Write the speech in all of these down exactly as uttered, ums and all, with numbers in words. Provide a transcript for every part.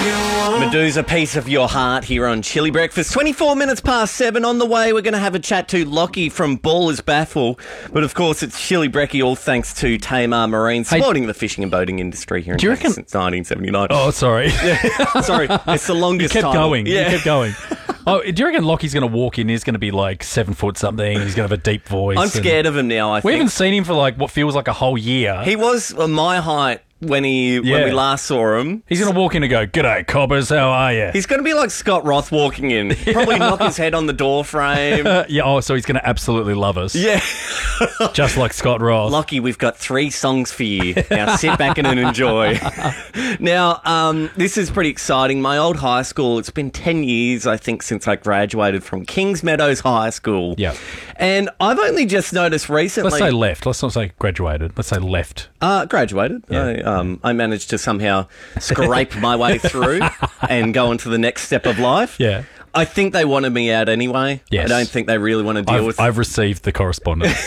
Medusa, Piece of Your Heart here on Chili Breakfast. twenty-four minutes past seven. On the way, we're going to have a chat to Lockie from Ballers Baffle. But of course, it's Chili Brecky, all thanks to Tamar Marine, supporting hey, the fishing and boating industry here in Texas reckon- since nineteen seventy-nine. Oh, sorry. Yeah, sorry, it's the longest you kept time. going. Yeah. You kept going. Oh, do you reckon Lockie's going to walk in? He's going to be like seven foot something. He's going to have a deep voice. I'm scared of him now, I we think. haven't seen him for like what feels like a whole year. He was uh, my height when he Yeah. when we last saw him. He's going to walk in and go, "G'day, cobbers, how are you?" He's going to be like Scott Roth walking in. Probably knock his head on the door frame. yeah, oh, so he's going to absolutely love us. Yeah. Just like Scott Roth. Lockie, we've got three songs for you. Now sit back and enjoy. Now, um, this is pretty exciting. My old high school, it's been ten years, I think, since I graduated from Kings Meadows High School. Yeah. And I've only just noticed recently... Let's say left. Let's not say graduated. Let's say left. Uh, graduated. Yeah. I, um, I managed to somehow scrape my way through and go on to the next step of life. Yeah. I think they wanted me out anyway. Yes. I don't think they really want to deal I've, with... I've received the correspondence.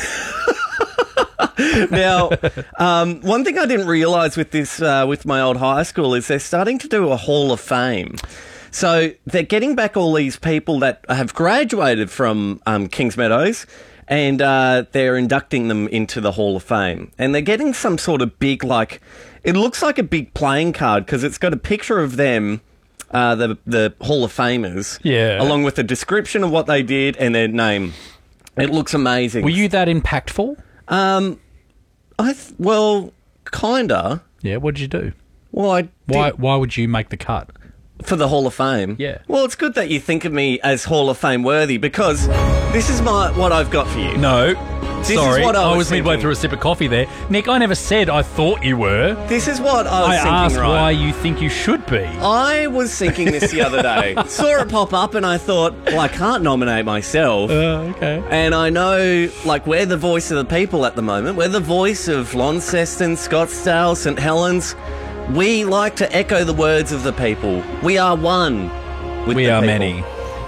Now, um, one thing I didn't realise with this, uh, with my old high school, is they're starting to do a Hall of Fame. So they're getting back all these people that have graduated from um, Kings Meadows, and uh, they're inducting them into the Hall of Fame. And they're getting some sort of big, like, it looks like a big playing card because it's got a picture of them, uh, the the Hall of Famers, Yeah. along with a description of what they did and their name. It looks amazing. Were you that impactful? Um, I th- well, kinda. Yeah, what did you do? Well, I did Why Why would you make the cut? for the Hall of Fame. Yeah. Well, it's good that you think of me as Hall of Fame worthy because this is my what I've got for you. No. This Sorry, is what I I was was midway thinking. through a sip of coffee there. Nick, I never said I thought you were. This is what I was I thinking. asked right. why you think you should be. I was thinking this the other day. Saw it pop up, and I thought, well, I can't nominate myself. Uh, okay. And I know, like, we're the voice of the people at the moment. We're the voice of Launceston, Scottsdale, St Helens. We like to echo the words of the people. We are one with We the are people. many.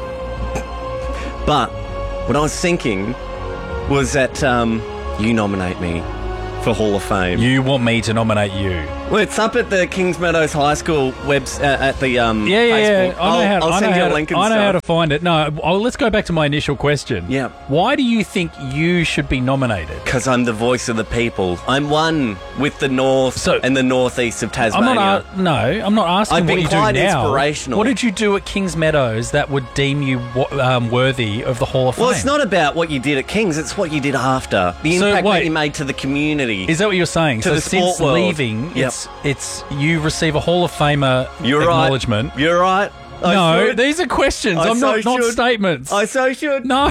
But what I was thinking was that um, you nominate me for Hall of Fame. You want me to nominate you? Well, it's up at the Kings Meadows High School webs uh, at the um, Yeah, yeah, Facebook. yeah. I know I'll, how. I'll I send know you how a to, link and I know stuff. how to find it. No, oh, let's go back to my initial question. Yeah. Why do you think you should be nominated? Because I'm the voice of the people. I'm one with the north So- and the northeast of I'm Tasmania. not. A- no, I'm not asking I've what been you quite do now. inspirational. What did you do at Kings Meadows that would deem you wo- um, worthy of the Hall of Fame? Well, it's not about what you did at Kings, it's what you did after. The So, impact wait. that you made to the community. Is that what you're saying? To so the since sport world. leaving, Yep. it's it's you receive a Hall of Famer You're acknowledgement. right. You're right. I No, should. these are questions. I I'm so not not should. statements. I so should. no.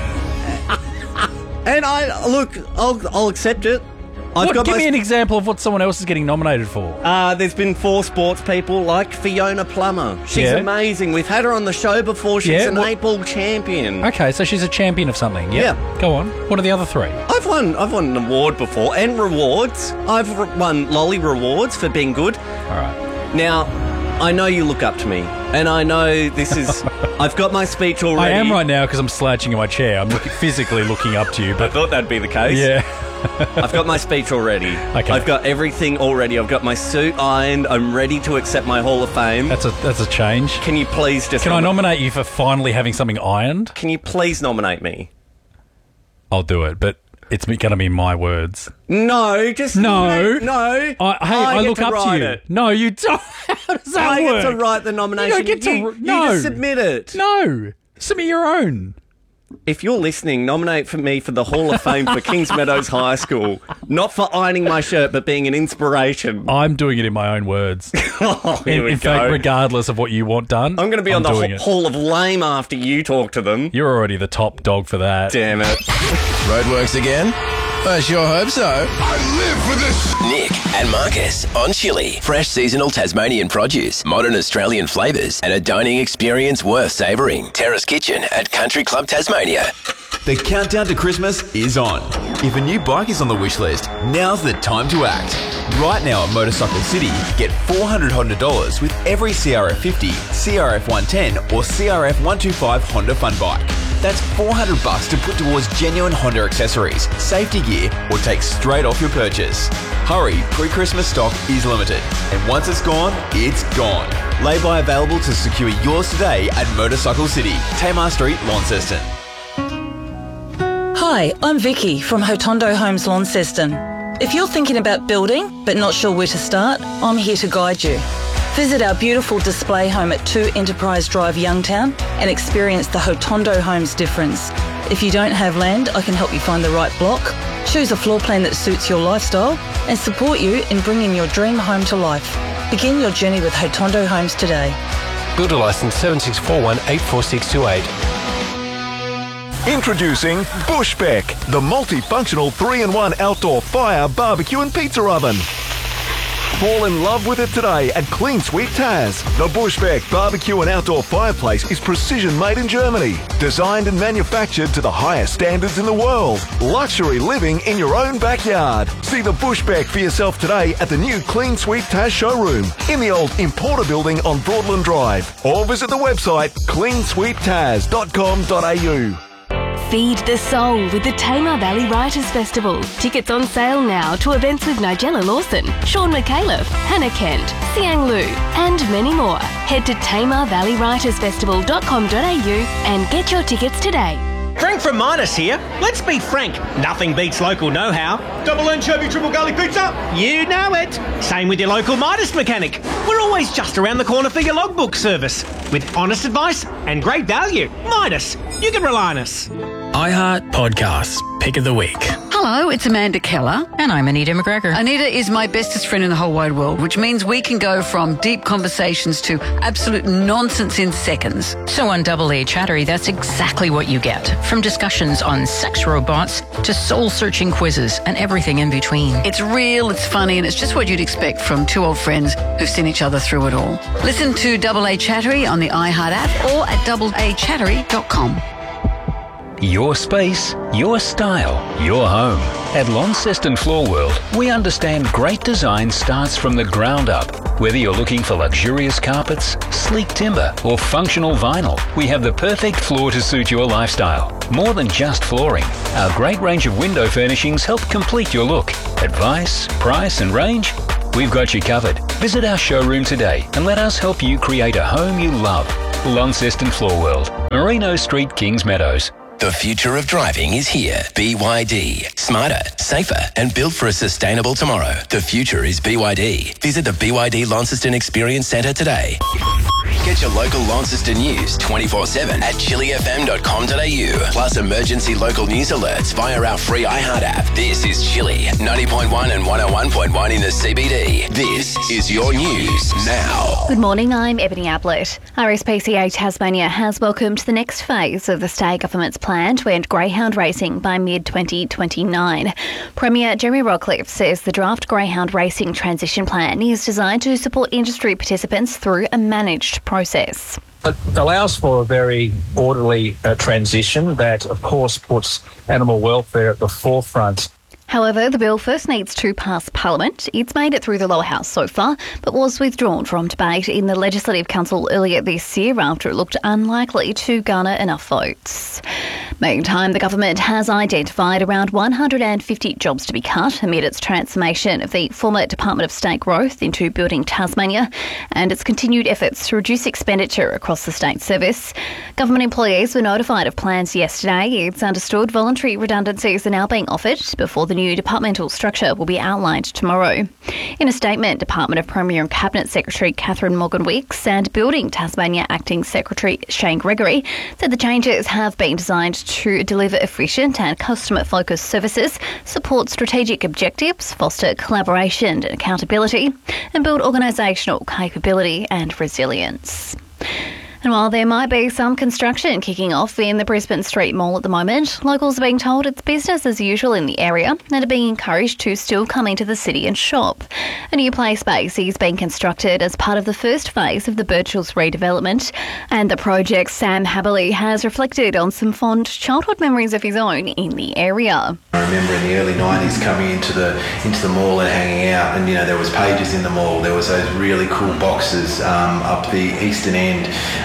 And I, look, I'll, I'll accept it. I've What, got give my me an example of what someone else is getting nominated for. Uh, there's been four sports people like Fiona Plummer. She's Yeah. amazing. We've had her on the show before. She's Yeah, an what- eight ball champion. Okay, so she's a champion of something. Yeah. Yeah. Go on. What are the other three? I've won. I've won an award before and rewards. I've re- won Lolly rewards for being good. All right. Now, I know you look up to me, and I know this is. I've got my speech I already. am right now because I'm slouching in my chair. I'm looking, physically looking up to you, I but thought that'd be the case. yeah. I've got my speech already. Okay. I've got everything already. I've got my suit ironed. I'm ready to accept my Hall of Fame. That's a that's a change. Can you please just? Can I nom- nominate you for finally having something ironed? Can you please nominate me? I'll do it, but it's going to be my words. No, just No. no. I, hey, I, get look to up to write you. It. No, you don't. How does that I work? get to write the nomination. You don't get to. You, r- no. you just submit it. No. Submit your own. If you're listening, nominate for me for the Hall of Fame for Kings Meadows High School. Not for ironing my shirt, but being an inspiration. I'm doing it in my own words. Oh, here in we in go. fact, regardless of what you want done, I'm going to be I'm on the doing ho- it. Hall of Lame after you talk to them. You're already the top dog for that. Damn it. Roadworks again? I sure hope so. I live for this. Nick and Marcus on Chili. Fresh seasonal Tasmanian produce, modern Australian flavours, and a dining experience worth savouring. Terrace Kitchen at Country Club Tasmania. The countdown to Christmas is on. If a new bike is on the wish list, now's the time to act. Right now at Motorcycle City, get four hundred Honda dollars with every C R F fifty, C R F one ten or C R F one twenty-five Honda Fun bike. That's four hundred bucks to put towards genuine Honda accessories, safety gear, or take straight off your purchase. Hurry, pre-Christmas stock is limited, and once it's gone, it's gone. Lay-by available to secure yours today at Motorcycle City, Tamar Street, Launceston. Hi, I'm Vicky from Hotondo Homes Launceston. If you're thinking about building but not sure where to start, I'm here to guide you. Visit our beautiful display home at two Enterprise Drive, Youngtown, and experience the Hotondo Homes difference. If you don't have land, I can help you find the right block, choose a floor plan that suits your lifestyle, and support you in bringing your dream home to life. Begin your journey with Hotondo Homes today. Builder licence seven six four one eight four six two eight. Introducing Bushbeck, the multifunctional three in one outdoor fire, barbecue and pizza oven. Fall in love with it today at Clean Sweep Taz. The Bushbeck barbecue and outdoor fireplace is precision made in Germany. Designed and manufactured to the highest standards in the world. Luxury living in your own backyard. See the Bushbeck for yourself today at the new Clean Sweep Taz showroom in the old Importer building on Broadland Drive. Or visit the website clean sweep taz dot com dot a u. Feed the soul with the Tamar Valley Writers Festival. Tickets on sale now to events with Nigella Lawson, Sean McAuliffe, Hannah Kent, Siang Lu, and many more. Head to tamar valley writers festival dot com dot a u and get your tickets today. Frank from Midas here. Let's be frank, nothing beats local know-how. Double anchovy triple garlic pizza? You know it. Same with your local Midas mechanic. We're always just around the corner for your logbook service. With honest advice and great value. Midas, you can rely on us. iHeart Podcasts, Pick of the Week. Hello, it's Amanda Keller. And I'm Anita McGregor. Anita is my bestest friend in the whole wide world, which means we can go from deep conversations to absolute nonsense in seconds. So on Double A Chattery, that's exactly what you get. From discussions on sex robots to soul-searching quizzes and everything in between. It's real, it's funny, and it's just what you'd expect from two old friends who've seen each other through it all. Listen to Double A Chattery on the iHeart app or at double a chattery dot com. Your space, your style, your home. At Launceston Floor World, we understand great design starts from the ground up. Whether you're looking for luxurious carpets, sleek timber, or functional vinyl, we have the perfect floor to suit your lifestyle. More than just flooring, our great range of window furnishings help complete your look. Advice, price, and range? We've got you covered. Visit our showroom today and let us help you create a home you love. Launceston Floor World, Merino Street, Kings Meadows. The future of driving is here. B Y D. Smarter, safer, and built for a sustainable tomorrow. The future is B Y D. Visit the B Y D Launceston Experience Centre today. Get your local Launceston news twenty-four seven at chili f m dot com dot a u. Plus emergency local news alerts via our free iHeart app. This is Chili, ninety point one and one oh one point one in the C B D. This is your news now. Good morning, I'm Ebony Ablett. R S P C A Tasmania has welcomed the next phase of the state government's plan to end greyhound racing by mid twenty twenty-nine. Premier Jeremy Rockcliffe says the draft greyhound racing transition plan is designed to support industry participants through a managed process. It allows for a very orderly uh, transition that, of course, puts animal welfare at the forefront. However, the bill first needs to pass Parliament. It's made it through the lower house so far, but was withdrawn from debate in the Legislative Council earlier this year after it looked unlikely to garner enough votes. Meantime, the government has identified around one hundred fifty jobs to be cut amid its transformation of the former Department of State Growth into Building Tasmania and its continued efforts to reduce expenditure across the state service. Government employees were notified of plans yesterday. It's understood voluntary redundancies are now being offered before the new departmental structure will be outlined tomorrow. In a statement, Department of Premier and Cabinet Secretary Catherine Morgan-Wicks and Building Tasmania Acting Secretary Shane Gregory said the changes have been designed to deliver efficient and customer-focused services, support strategic objectives, foster collaboration and accountability, and build organisational capability and resilience. And while there might be some construction kicking off in the Brisbane Street Mall at the moment, locals are being told it's business as usual in the area and are being encouraged to still come into the city and shop. A new play space is being constructed as part of the first phase of the Birchells redevelopment, and the project Sam Haberley has reflected on some fond childhood memories of his own in the area. I remember in the early nineties coming into the into the mall and hanging out, and you know there was Pages in the mall, there was those really cool boxes um, up the eastern end.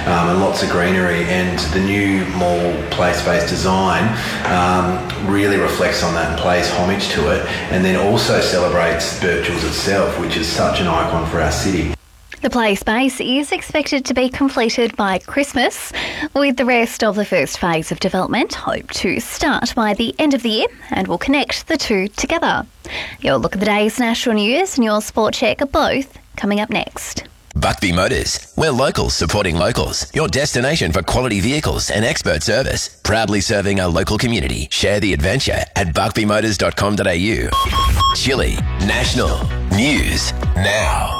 um, and lots of greenery, and the new mall place-based design um, really reflects on that and pays homage to it, and then also celebrates Birchall's itself, which is such an icon for our city. The play space is expected to be completed by Christmas, with the rest of the first phase of development hoped to start by the end of the year, and will connect the two together. Your look at the day's national news and your sport check are both coming up next. Buckby Motors. We're locals supporting locals. Your destination for quality vehicles and expert service. Proudly serving our local community. Share the adventure at buckby motors dot com dot a u. Chile National News Now.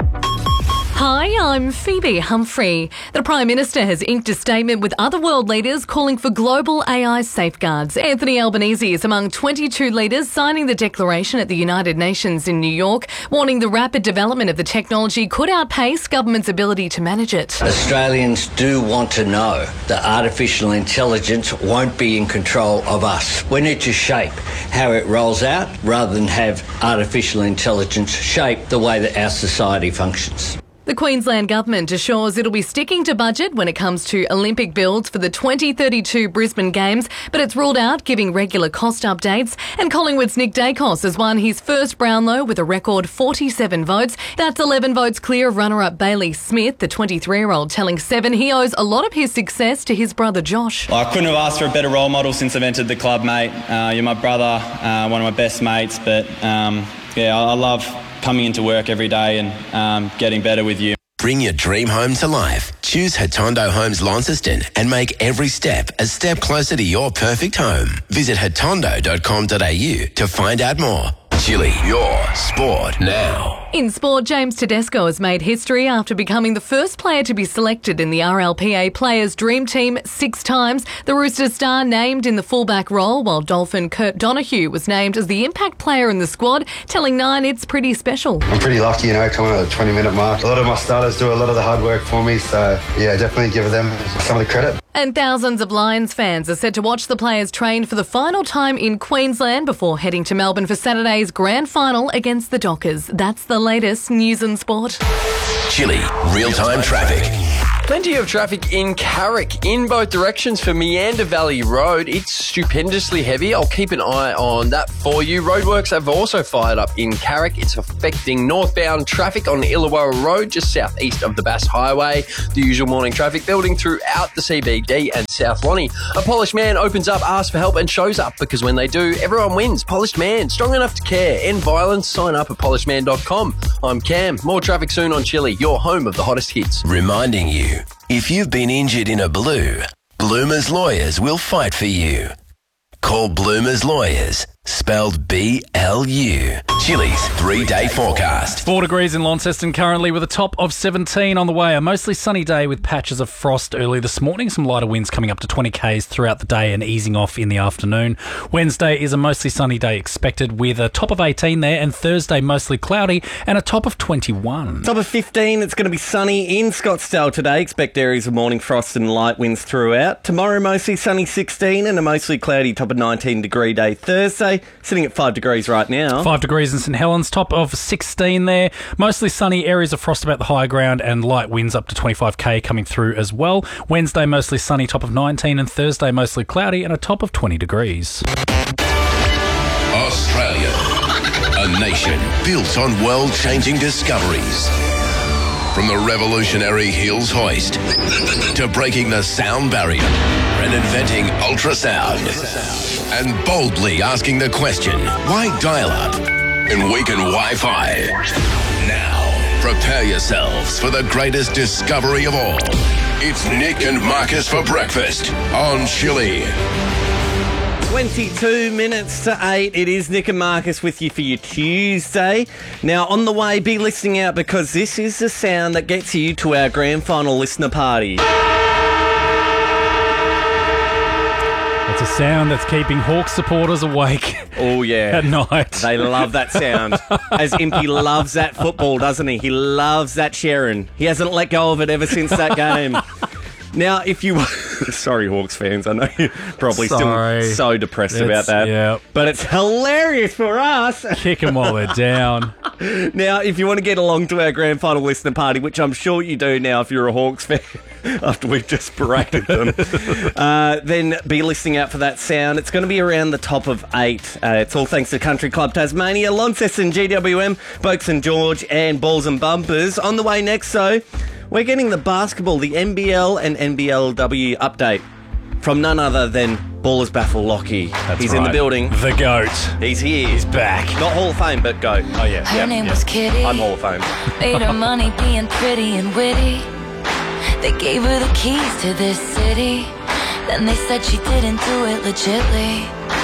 Hi, I'm Phoebe Humphrey. The Prime Minister has inked a statement with other world leaders calling for global A I safeguards. Anthony Albanese is among twenty-two leaders signing the declaration at the United Nations in New York, warning the rapid development of the technology could outpace government's ability to manage it. Australians do want to know that artificial intelligence won't be in control of us. We need to shape how it rolls out rather than have artificial intelligence shape the way that our society functions. The Queensland Government assures it'll be sticking to budget when it comes to Olympic builds for the twenty thirty-two Brisbane Games, but it's ruled out giving regular cost updates. And Collingwood's Nick Dacos has won his first Brownlow with a record forty-seven votes. That's eleven votes clear of runner-up Bailey Smith, the twenty-three-year-old telling Seven he owes a lot of his success to his brother Josh. I couldn't have asked for a better role model since I've entered the club, mate. Uh, you're my brother, uh, one of my best mates, but um, yeah, I love coming into work every day and um, getting better with you. Bring your dream home to life. Choose Hatondo Homes Launceston and make every step a step closer to your perfect home. Visit hatondo dot com dot a u to find out more. Chile, your sport now. In sport, James Tedesco has made history after becoming the first player to be selected in the R L P A Players' Dream Team six times. The Roosters star named in the fullback role, while Dolphin Kurt Donahue was named as the impact player in the squad, telling Nine it's pretty special. I'm pretty lucky, you know, coming at the twenty-minute mark. A lot of my starters do a lot of the hard work for me, so yeah, definitely give them some of the credit. And thousands of Lions fans are set to watch the players train for the final time in Queensland before heading to Melbourne for Saturday's grand final against the Dockers. That's the latest news and sport. Chile, real-time traffic. Plenty of traffic in Carrick in both directions for Meander Valley Road. It's stupendously heavy. I'll keep an eye on that for you. Roadworks have also fired up in Carrick. It's affecting northbound traffic on Illawarra Road, just southeast of the Bass Highway. The usual morning traffic building throughout the C B D and South Lonnie. A polished man opens up, asks for help and shows up, because when they do, everyone wins. Polished Man, strong enough to care. End violence. Sign up at polished man dot com. I'm Cam. More traffic soon on Chile, your home of the hottest hits. Reminding you, if you've been injured in a blue, Bloomers Lawyers will fight for you. Call Bloomers Lawyers, spelled B L U. Chile's three-day forecast. Four degrees in Launceston currently with a top of seventeen on the way. A mostly sunny day with patches of frost early this morning. Some lighter winds coming up to twenty kays throughout the day and easing off in the afternoon. Wednesday is a mostly sunny day expected with a top of eighteen there, and Thursday mostly cloudy and a top of twenty-one. Top of fifteen, it's going to be sunny in Scottsdale today. Expect areas of morning frost and light winds throughout. Tomorrow mostly sunny sixteen and a mostly cloudy top of nineteen degree day Thursday. Sitting at five degrees right now. Five degrees in St Helens, top of sixteen there. Mostly sunny, areas of frost about the high ground and light winds up to twenty-five k coming through as well. Wednesday mostly sunny, top of nineteen, and Thursday mostly cloudy and a top of twenty degrees. Australia, a nation built on world-changing discoveries. From the revolutionary Hills hoist to breaking the sound barrier and inventing ultrasound. And boldly asking the question, why dial-up and weaken Wi-Fi? Now, prepare yourselves for the greatest discovery of all. It's Nick and Marcus for breakfast on Chile. twenty-two minutes to eight. It is Nick and Marcus with you for your Tuesday. Now, on the way, be listening out because this is the sound that gets you to our grand final listener party. It's a sound that's keeping Hawks supporters awake. Oh, yeah. At night. They love that sound. As Impy loves that football, doesn't he? He loves that Sharon. He hasn't let go of it ever since that game. Now, if you... Sorry, Hawks fans. I know you're probably Sorry. still so depressed It's- about that. yeah. But it's hilarious for us. Kick them while they're down. Now, if you want to get along to our grand final listener party, which I'm sure you do now if you're a Hawks fan, after we've just berated them, uh, then be listening out for that sound. It's going to be around the top of eight. Uh, it's all thanks to Country Club Tasmania, Launceston, G W M, Boakes and George, and Balls and Bumpers. On the way next, though, we're getting the basketball, the N B L and N B L W update from none other than Ballers Baffle Lockie. That's He's right. in the building. The GOAT. He's here. He's back. Not Hall of Fame, but GOAT. Oh, yeah. Her Yep, name yep. was Kitty. I'm Hall of Fame. Made her money being pretty and witty. They gave her the keys to this city. Then they said she didn't do it legitly.